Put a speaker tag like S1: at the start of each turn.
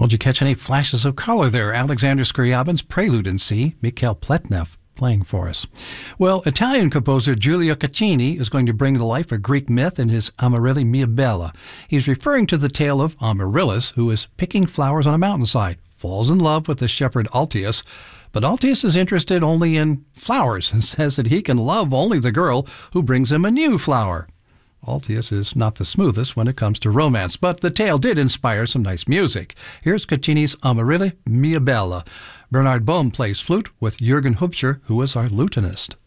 S1: Well, did you catch any flashes of color there? Alexander Scriabin's Prelude in C, Mikhail Pletnev playing for us. Well, Italian composer Giulio Caccini is going to bring to life a Greek myth in his Amaryllis Mia Bella. He's referring to the tale of Amaryllis, who is picking flowers on a mountainside, falls in love with the shepherd Altius, but Altius is interested only in flowers and says that he can love only the girl who brings him a new flower. Altius is not the smoothest when it comes to romance, but the tale did inspire some nice music. Here's Caccini's Amaryllis Mia Bella. Bernard Bohm plays flute with Jürgen Hubscher, who is our lutenist.